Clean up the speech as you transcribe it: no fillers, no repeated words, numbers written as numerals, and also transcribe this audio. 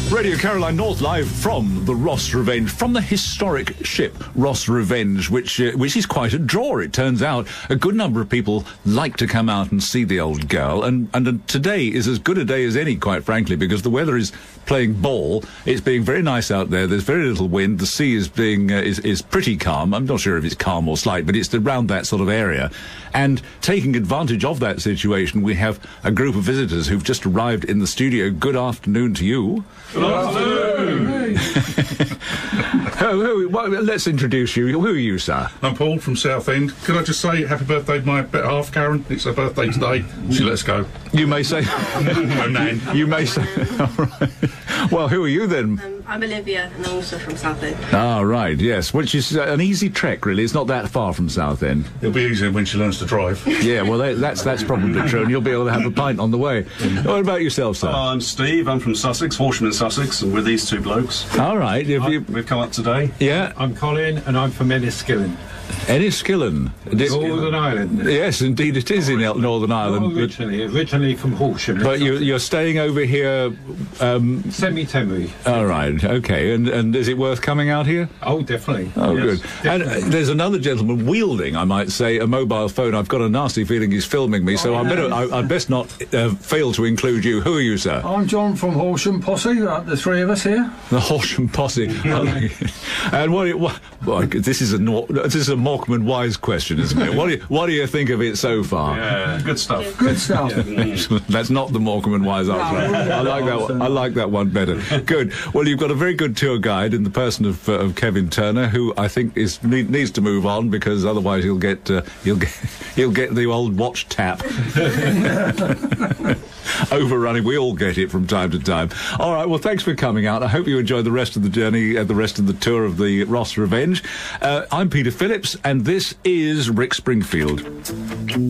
Radio Caroline North live from the Ross Revenge, from the historic ship Ross Revenge, which is quite a draw. It turns out a good number of people like to come out and see the old girl, and today is as good a day as any, quite frankly, because the weather is playing ball. It's being very nice out there. There's very little wind. The sea is being is pretty calm. I'm not sure if it's calm or slight, but it's around that sort of area. And taking advantage of that situation, we have a group of visitors who've just arrived in the studio. Good afternoon to you. Good afternoon. Let's introduce you. Who are you, sir? I'm Paul from Southend. Could I just say happy birthday to my better half, Karen? It's her birthday today. She lets go. You may say. My nan. You may say. All right. Well, who are you then? I'm Olivia, and I'm also from Southend. Ah, right, yes. Which is an easy trek, really. It's not that far from Southend. It'll be easier when she learns to drive. Yeah, well, that's probably true, and you'll be able to have a pint on the way. What about yourself, sir? I'm Steve. I'm from Sussex, Horsham in Sussex, and we're these two blokes. All right. We've come up today. Yeah. I'm Colin, and I'm from Enniskillen. Enniskillen. Northern Ireland. Yes, indeed it is in Northern Ireland. Well, originally from Horsham. But you're staying over here... Semi-Temry. All right, okay. And is it worth coming out here? Oh, definitely. Oh, yes, good. Definitely. And there's another gentleman wielding, I might say, a mobile phone. I've got a nasty feeling he's filming me, so I'd best not fail to include you. Who are you, sir? I'm John from Horsham Posse, the three of us here. The Horsham Posse. And this is a Morecambe and Wise question, isn't it? What do you think of it so far? Yeah, good stuff. Good stuff. That's not the Morecambe and Wise answer. I like that one. I like that one better. Good. Well, you've got a very good tour guide in the person of Kevin Turner, who I think needs to move on, because otherwise he'll get the old watch tap. Overrunning. We all get it from time to time. All right, well, thanks for coming out. I hope you enjoy the rest of the journey, the rest of the tour of the Ross Revenge. I'm Peter Phillips, and this is Rick Springfield.